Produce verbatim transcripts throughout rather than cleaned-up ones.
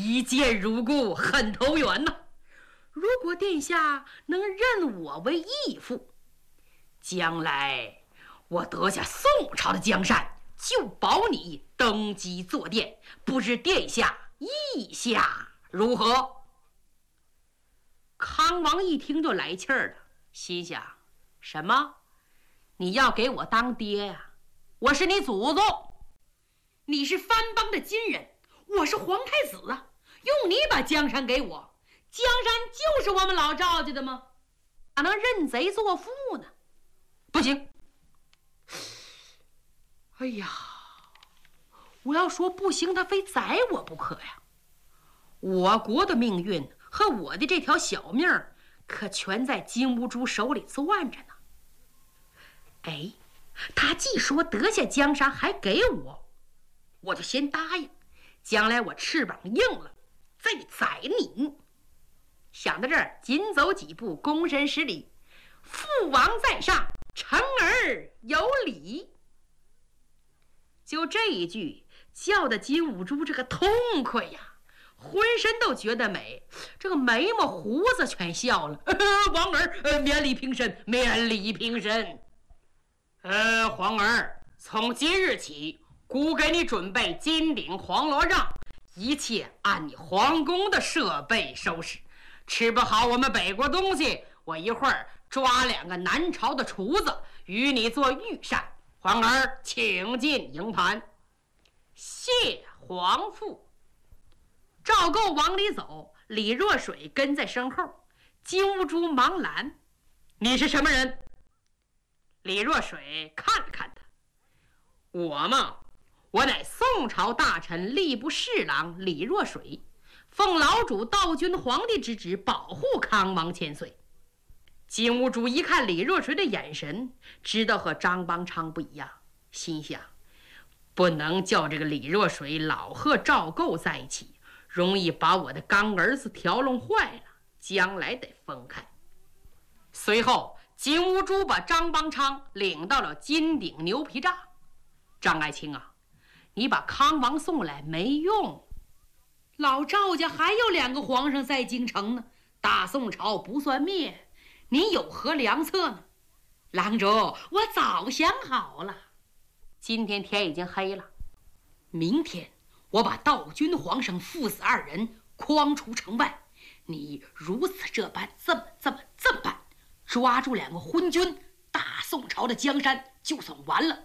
一见如故，很投缘呐。如果殿下能认我为义父，将来我得下宋朝的江山，就保你登基坐殿，不知殿下意下如何？康王一听就来气儿了，心想：什么？你要给我当爹呀？我是你祖宗，你是藩邦的金人，我是皇太子啊！用你把江山给我，江山就是我们老赵家的吗？哪能认贼作父呢？不行！哎呀，我要说不行，他非宰我不可呀！我国的命运和我的这条小命儿，可全在金兀术手里攥着呢。哎，他既说得下江山还给我，我就先答应，将来我翅膀硬了再宰你。想到这儿，紧走几步，躬身施礼：父王在上，臣儿有礼。就这一句，叫的金兀术这个痛快呀，浑身都觉得美，这个眉毛胡子全笑了。王儿，呃，免礼平身，免礼平身。呃，皇儿，从今日起，姑给你准备金顶黄罗帐，一切按你皇宫的设备收拾。吃不好我们北国东西，我一会儿抓两个南朝的厨子与你做御膳。皇儿，请进营盘。谢皇父。赵构往里走，李若水跟在身后。金兀术忙拦：你是什么人？李若水看了看他：我嘛，我乃宋朝大臣吏部侍郎李若水，奉老主道君皇帝之旨，保护康王千岁。金兀术一看李若水的眼神，知道和张邦昌不一样，心想：不能叫这个李若水老和赵构在一起，容易把我的干儿子调弄坏了，将来得分开。随后金兀术把张邦昌领到了金顶牛皮帐。张爱卿啊，你把康王送来没用，老赵家还有两个皇上在京城呢，大宋朝不算灭，你有何良策呢？郎主，我早想好了。今天天已经黑了，明天我把道君皇上父子二人诓出城外，你如此这般，这么这么这么办，抓住两个昏君，大宋朝的江山就算完了。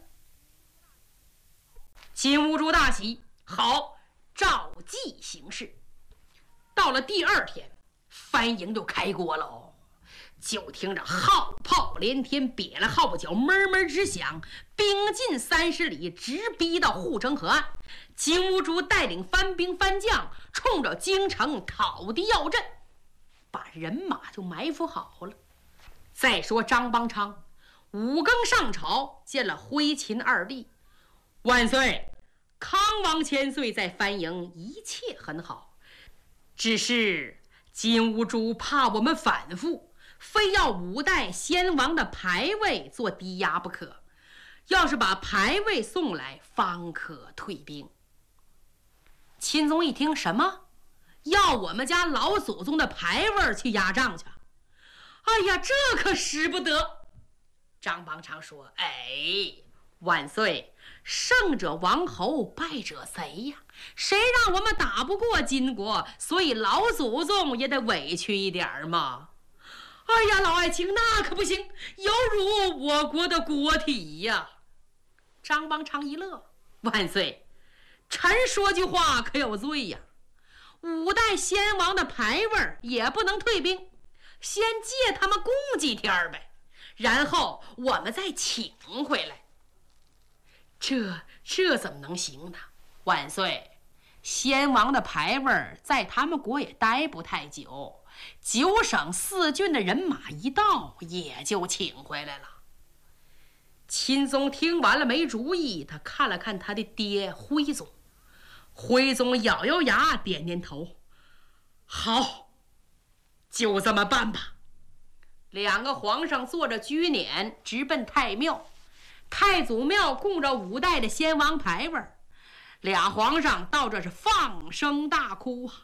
金兀术大喜，好，照计行事。到了第二天，番营就开锅了哦。就听着号炮连天，瘪了号角闷闷直响，兵进三十里，直逼到护城河岸。金兀术带领番兵番将冲着京城讨敌要阵，把人马就埋伏好了。再说张邦昌五更上朝，见了徽钦二帝。万岁，康王千岁在番营一切很好，只是金兀术怕我们反复，非要五代先王的牌位做抵押不可，要是把牌位送来，方可退兵。钦宗一听，什么？要我们家老祖宗的牌位去压账去？哎呀，这可使不得。张邦昌说：哎，万岁，胜者王侯，败者贼呀，谁让我们打不过金国，所以老祖宗也得委屈一点嘛。哎呀，老爱卿，那可不行，有辱我国的国体呀。张邦昌一乐：万岁，臣说句话可有罪呀？五代先王的牌位也不能退兵，先借他们供几天呗，然后我们再请回来。这这怎么能行呢？万岁，先王的牌位在他们国也待不太久，九省四郡的人马一到，也就请回来了。钦宗听完了没主意，他看了看他的爹徽宗，徽宗咬咬牙，点点头：好，就这么办吧。两个皇上坐着居辇，直奔太庙。太祖庙供着五代的先王牌位，俩皇上到这是放声大哭啊。